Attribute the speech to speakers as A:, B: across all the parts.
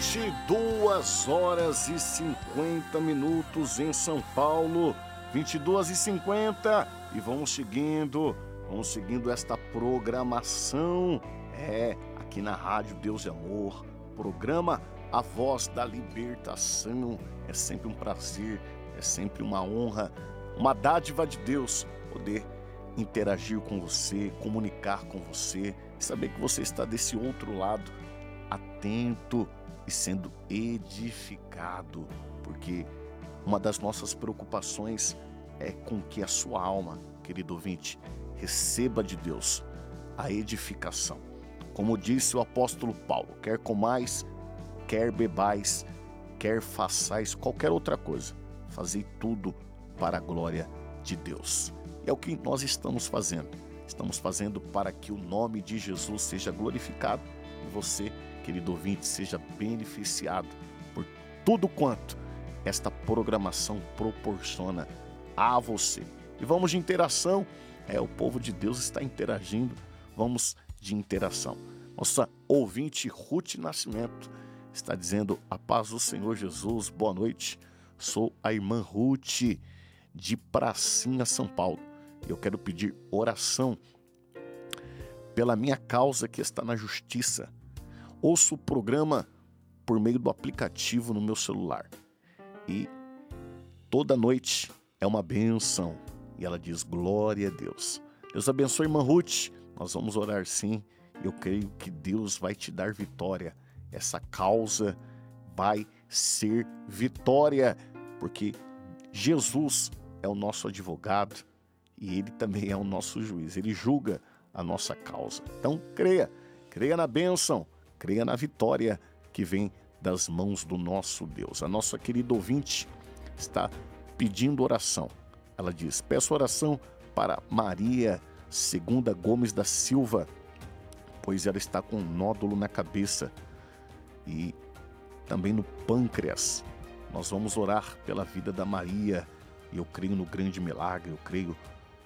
A: 22h50 em São Paulo, 22h50, e vamos seguindo esta programação, aqui na Rádio Deus de Amor, programa A Voz da Libertação. É sempre um prazer, é sempre uma honra, uma dádiva de Deus poder interagir com você, comunicar com você, saber que você está desse outro lado, atento e sendo edificado, porque uma das nossas preocupações é com que a sua alma, querido ouvinte, receba de Deus a edificação. Como disse o apóstolo Paulo, quer comais, quer bebais, quer façais qualquer outra coisa, fazei tudo para a glória de Deus. E é o que nós estamos fazendo. Estamos fazendo para que o nome de Jesus seja glorificado e você, querido ouvinte, seja beneficiado por tudo quanto esta programação proporciona a você. E vamos de interação. O povo de Deus está interagindo. Vamos de interação. Nossa ouvinte Ruth Nascimento está dizendo: a paz do Senhor Jesus, boa noite. Sou a irmã Ruth de Pracinha, São Paulo. Eu quero pedir oração pela minha causa que está na justiça. Ouço o programa por meio do aplicativo no meu celular e toda noite é uma bênção. E ela diz: glória a Deus. Deus abençoe, irmã Ruth. Nós vamos orar sim. Eu creio que Deus vai te dar vitória. Essa causa vai ser vitória, porque Jesus é o nosso advogado e Ele também é o nosso juiz. Ele julga a nossa causa. Então creia na bênção, creia na vitória que vem das mãos do nosso Deus. A nossa querida ouvinte está pedindo oração. Ela diz: peço oração para Maria Segunda Gomes da Silva, pois ela está com um nódulo na cabeça e também no pâncreas. Nós vamos orar pela vida da Maria. Eu creio no grande milagre, eu creio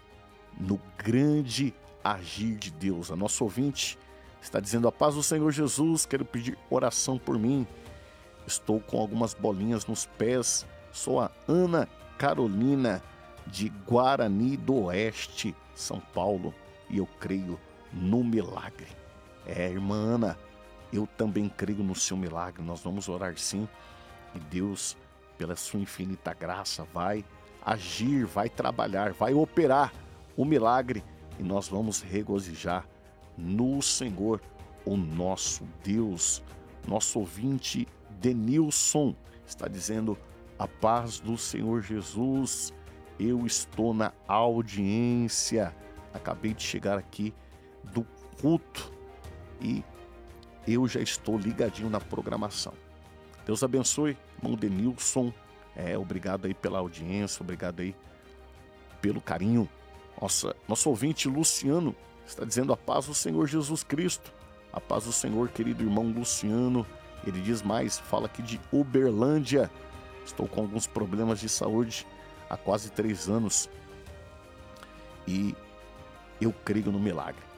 A: no grande agir de Deus. A nossa ouvinte está dizendo: a paz do Senhor Jesus, quero pedir oração por mim. Estou com algumas bolinhas nos pés. Sou a Ana Carolina de Guarani do Oeste, São Paulo, e eu creio no milagre. Irmã Ana, eu também creio no seu milagre. Nós vamos orar sim, e Deus, pela sua infinita graça, vai agir, vai trabalhar, vai operar o milagre, e nós vamos regozijar no Senhor, o nosso Deus. Nosso ouvinte Denilson está dizendo: a paz do Senhor Jesus, eu estou na audiência, acabei de chegar aqui do culto e eu já estou ligadinho na programação. Deus abençoe, irmão Denilson. Obrigado aí pela audiência, obrigado aí pelo carinho. Nosso ouvinte Luciano está dizendo: a paz do Senhor Jesus Cristo. A paz do Senhor, querido irmão Luciano. Ele diz mais, fala aqui de Uberlândia. Estou com alguns problemas de saúde há quase 3 anos e eu creio no milagre.